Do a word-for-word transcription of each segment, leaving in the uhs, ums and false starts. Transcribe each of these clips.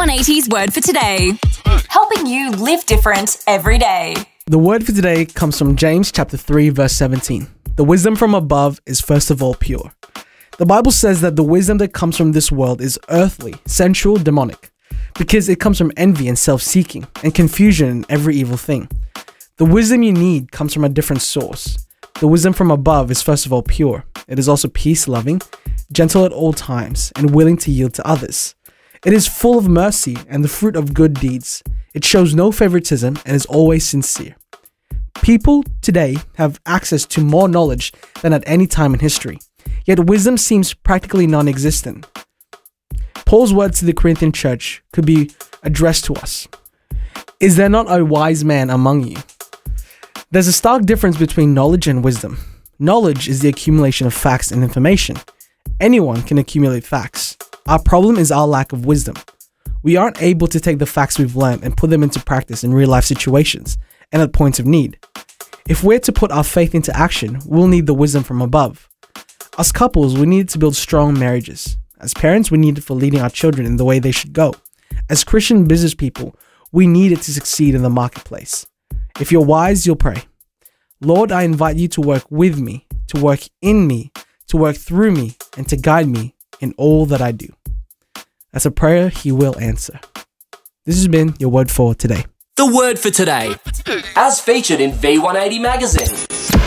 one eighty's word for today, helping you live different every day. The word for today comes from James chapter three, verse seventeen. The wisdom from above is first of all pure. The Bible says that the wisdom that comes from this world is earthly, sensual, demonic, because it comes from envy and self-seeking and confusion and every evil thing. The wisdom you need comes from a different source. The wisdom from above is first of all pure. It is also peace-loving, gentle at all times, and willing to yield to others. It is full of mercy and the fruit of good deeds. It shows no favoritism and is always sincere. People today have access to more knowledge than at any time in history, yet wisdom seems practically non-existent. Paul's words to the Corinthian church could be addressed to us. Is there not a wise man among you? There's a stark difference between knowledge and wisdom. Knowledge is the accumulation of facts and information. Anyone can accumulate facts. Our problem is our lack of wisdom. We aren't able to take the facts we've learned and put them into practice in real-life situations and at points of need. If we're to put our faith into action, we'll need the wisdom from above. As couples, we need to build strong marriages. As parents, we need it for leading our children in the way they should go. As Christian business people, we need it to succeed in the marketplace. If you're wise, you'll pray. Lord, I invite you to work with me, to work in me, to work through me, and to guide me in all that I do. That's a prayer he will answer. This has been your word for today. The word for today, as featured in V one eighty magazine.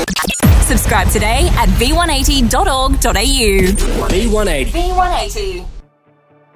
Subscribe today at v one eighty dot org dot a u. V one eighty. V one eighty.